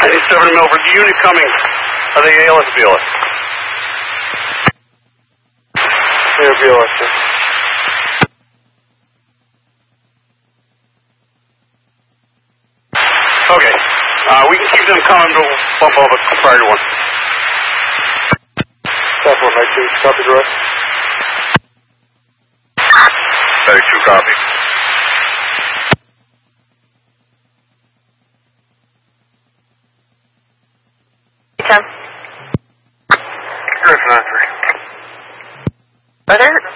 97 Milford, the unit coming. Are they ALS, BLS? They're BLS, sir. Okay. We can keep them coming to bump over prior to 1. South 119, copy direct. 32, copy. Griffin on 3. Are there